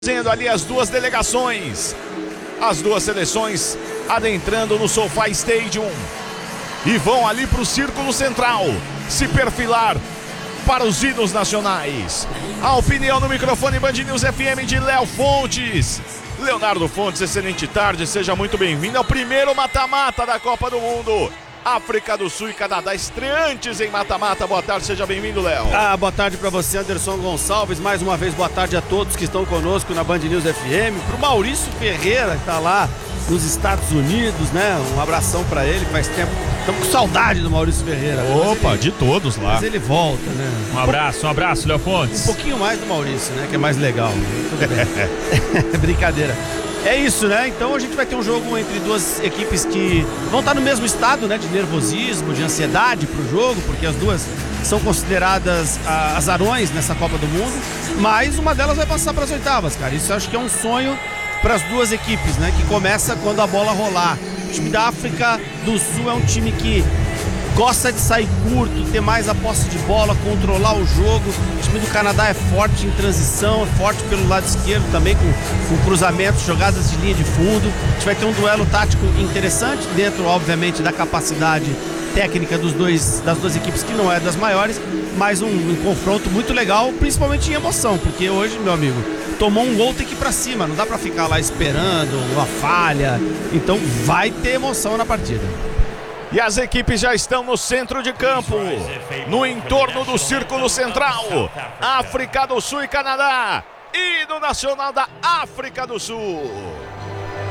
Fazendo ali as duas delegações, as duas seleções adentrando no SoFi Stadium e vão ali para o círculo central se perfilar para os hinos nacionais. A opinião no microfone Band News FM de Léo Fontes. Leonardo Fontes, excelente tarde, seja muito bem-vindo ao primeiro mata-mata da Copa do Mundo. África do Sul e Canadá, estreantes em mata-mata. Boa tarde, seja bem-vindo, Léo. Boa tarde para você, Anderson Gonçalves. Mais uma vez, boa tarde a todos que estão conosco na Band News FM. Pro Maurício Ferreira, que tá lá nos Estados Unidos, né? Um abração para ele, faz tempo. Estamos com saudade do Maurício Ferreira. Opa, de todos lá. Mas ele volta, né? Um abraço, Léo Fontes. Um pouquinho mais do Maurício, né? Que é mais legal. Tudo bem. Brincadeira. É isso, né? Então a gente vai ter um jogo entre duas equipes que vão estar no mesmo estado, né? De nervosismo, de ansiedade pro jogo, porque as duas são consideradas azarões nessa Copa do Mundo, mas uma delas vai passar para as oitavas, cara. Isso eu acho que é um sonho para as duas equipes, né? Que começa quando a bola rolar. O time da África do Sul é um time que gosta de sair curto, ter mais a posse de bola, controlar o jogo. O time do Canadá é forte em transição, é forte pelo lado esquerdo também, com cruzamentos, jogadas de linha de fundo. A gente vai ter um duelo tático interessante, dentro, obviamente, da capacidade técnica das duas equipes, que não é das maiores, mas um confronto muito legal, principalmente em emoção, porque hoje, meu amigo, tomou um gol, tem que ir pra cima, não dá pra ficar lá esperando uma falha. Então vai ter emoção na partida. E as equipes já estão no centro de campo, no entorno do círculo central. África do Sul e Canadá, hino nacional da África do Sul.